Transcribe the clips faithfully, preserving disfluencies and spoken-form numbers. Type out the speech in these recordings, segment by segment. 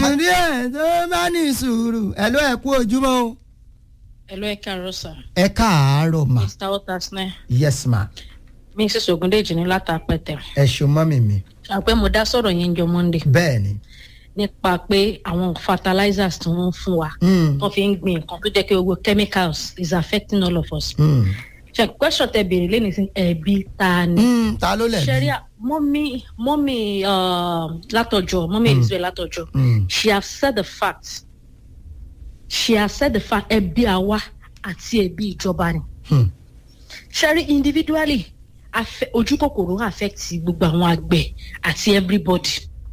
ìdí ẹ̀ tó bá ní sùúrù ẹ̀ ló ẹ̀ kú ojúmọ́ o. Hello, ẹ káàárọ̀ sir. ẹ káàárọ̀ ma. Mister Otasne. Yes ma. Missus Ogundeji ní látàpẹ̀tẹ̀. ẹ ṣeun mọ́mì mi. àpẹ mo dá sọ̀rọ̀ yẹn jọ Monday. bẹ́ẹ̀ni. nípa pé àwọn fertilizers tí wọ́n ń fún wa wọ́n fi ń gbin nǹkan tó jẹ́ pé gbogbo chemicals is affecting all of us. ṣe question tẹ béèrè lẹ́nu sí ẹbí ta ni. ta ló lẹ̀ bí. ṣẹ́rí mọ́mí mọ́mí látọjọ́ mọ́mí Elizabeth látọjọ́ she have said the fact she has said the fact ẹbí àwa àti ẹbí ìjọba ni. ṣẹ́rí individually ojú kòkòrò affect gbogbo àwọn àgbẹ̀ àti everybody.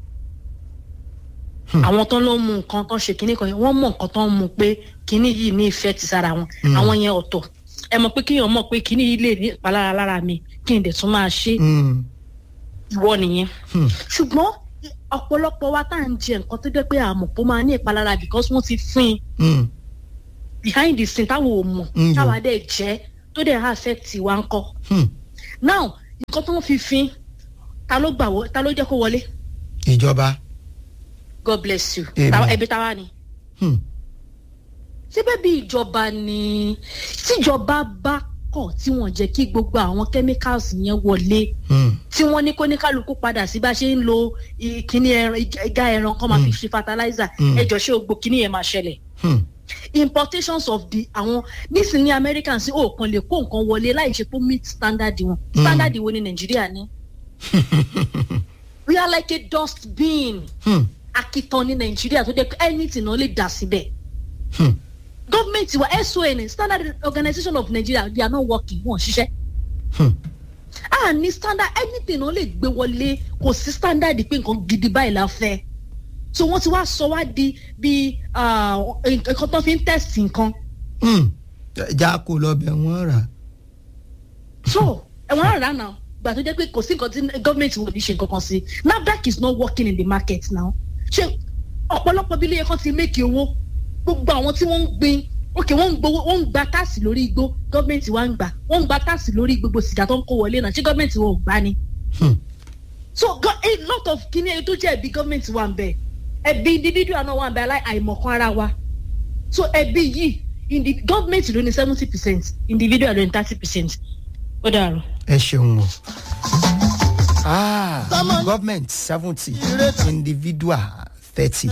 àwọn tó ń lọ mú nǹkan tó ń ṣe kinní kan yẹn wọ́n mọ̀ nǹkan tó ń mú pé kinní yìí ní effect sára wọn àwọn yẹn ọ̀tọ̀ ẹ mọ̀ pé kíyàn mọ̀ pé kinní yìí lè ní ìpalára lára mi kí n dẹ̀ tún máa ṣe ìwọ nìyẹn. ṣùgbọ́n ọ̀pọ̀lọpọ̀ wa tá à ń jẹ nǹkan tó jẹ́ pé àmọ̀ pé ó máa ní ìpalára because wọ́n ti fín in behind the scene táwọn ò mọ̀ táwa dẹ̀ jẹ́ tó dẹ̀ affect wa ńkọ́. now nǹkan tó ń fi fín ta ló gbà wọ ta ló jẹ́ kó wọlé. ìjọba. God bless you. ẹbí táwa ni. síbẹ̀ bí ìjọba ni tíjọba bá kọ̀ tí wọ́n jẹ́ kí gbogbo àwọn chemicals yẹn wọlé tí wọ́n ní kó ní kálukú padà sí bá ṣe ń lo kíní ẹ̀gá ẹran kọ́ máa fi ṣe fertilizer ẹjọ́ ṣé gbogbo kíní yẹn máa ṣẹlẹ̀. importations of the àwọn nísìnyí American sí òòkan lè kó nǹkan wọlé láì ṣe pé meet standard wọn standard wo ni Nàìjíríà ní. we are like a dustbin. Hmm. akitan ní Nàìjíríà tó jẹ́ pé anything náà lè dà síbẹ̀. Government wa S O N Standard Organization of Nigeria they are not working wọ́n ṣiṣẹ́. ah ní standard anything náà lè gbé wọlé kò sí standard pé nǹkan gidi báyìí la fẹ́. so wọ́n ti wá sọ wá di bí nǹkan tó fi ń test nǹkan. já kó lọ bẹ̀ wọ́n rà. so ẹ̀wọ̀n rà náà gbà tó jẹ́ pé kò sí nǹkan tí government wò ní ṣe nǹkan kan sí NAFDAC is not working in the market now. ṣe ọ̀pọ̀lọpọ̀ bí ilé yẹn kan ti make owó gbogbo àwọn tí wọ́n ń gbin ok wọ́n ń gbowó wọ́n ń gba táàsì lórí igbó gọ́ọ̀mẹ̀ntì wa ń gbà wọ́n ń gba táàsì lórí gbogbo sìgá tó ń kó wọlé náà ṣé gọ́ọ̀mẹ̀ntì wọn ò gbà ni. so a lot of kini ẹni tó jẹ́ ẹbí gọ́ọ̀mẹ̀ntì wa ń bẹ ẹbí individual náà wà ń bẹ aláìmọ̀kan ara wa so ẹbí yìí gọ́ọ̀mẹ̀ntì ló ní seventy percent individual ló ní thirty percent ó dàrú. ẹ ṣeun o. ah government seventy individual thirty.